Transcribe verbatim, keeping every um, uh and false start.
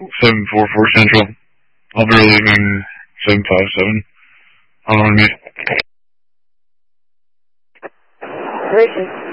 seven four four Central. I'll be leaving seven five seven. Hold on a minute. Racing.